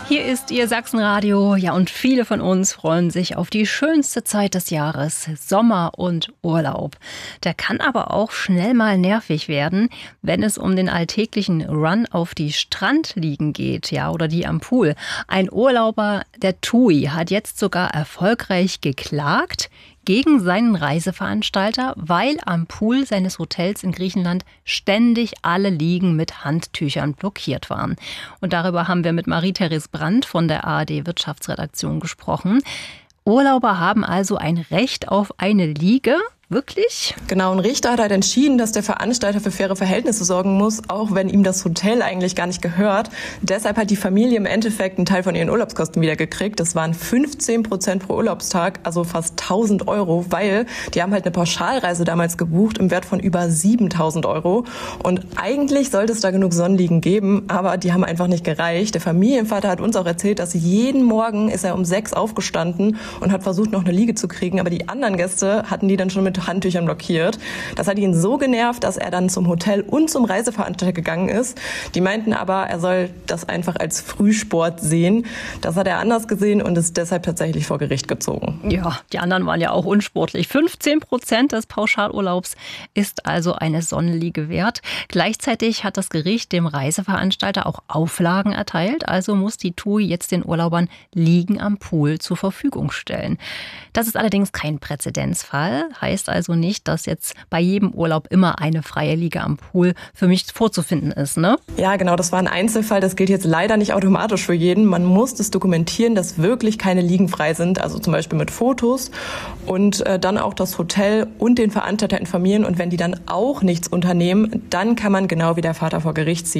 Hier ist Ihr Sachsenradio. Ja, und viele von uns freuen sich auf die schönste Zeit des Jahres, Sommer und Urlaub. Der kann aber auch schnell mal nervig werden, wenn es um den alltäglichen Run auf die Strandliegen geht, ja, oder die am Pool. Ein Urlauber, der TUI, hat jetzt sogar erfolgreich geklagt gegen seinen Reiseveranstalter, weil am Pool seines Hotels in Griechenland ständig alle Liegen mit Handtüchern blockiert waren. Und darüber haben wir mit Marie-Therese Brandt von der ARD Wirtschaftsredaktion gesprochen. Urlauber haben also ein Recht auf eine Liege. Wirklich? Genau, ein Richter hat halt entschieden, dass der Veranstalter für faire Verhältnisse sorgen muss, auch wenn ihm das Hotel eigentlich gar nicht gehört. Deshalb hat die Familie im Endeffekt einen Teil von ihren Urlaubskosten wieder gekriegt. Das waren 15% pro Urlaubstag, also fast 1.000 Euro, weil die haben halt eine Pauschalreise damals gebucht im Wert von über 7.000 Euro. Und eigentlich sollte es da genug Sonnenliegen geben, aber die haben einfach nicht gereicht. Der Familienvater hat uns auch erzählt, dass jeden Morgen ist er um 6 aufgestanden und hat versucht, noch eine Liege zu kriegen. Aber die anderen Gäste hatten die dann schon mit Handtüchern blockiert. Das hat ihn so genervt, dass er dann zum Hotel und zum Reiseveranstalter gegangen ist. Die meinten aber, er soll das einfach als Frühsport sehen. Das hat er anders gesehen und ist deshalb tatsächlich vor Gericht gezogen. Ja, die anderen waren ja auch unsportlich. 15% des Pauschalurlaubs ist also eine Sonnenliege wert. Gleichzeitig hat das Gericht dem Reiseveranstalter auch Auflagen erteilt. Also muss die TUI jetzt den Urlaubern Liegen am Pool zur Verfügung stellen. Das ist allerdings kein Präzedenzfall. Heißt also nicht, dass jetzt bei jedem Urlaub immer eine freie Liege am Pool für mich vorzufinden ist, ne? Ja, genau, das war ein Einzelfall. Das gilt jetzt leider nicht automatisch für jeden. Man muss das dokumentieren, dass wirklich keine Liegen frei sind, also zum Beispiel mit Fotos und dann auch das Hotel und den Veranstalter informieren. Und wenn die dann auch nichts unternehmen, dann kann man genau wie der Vater vor Gericht ziehen.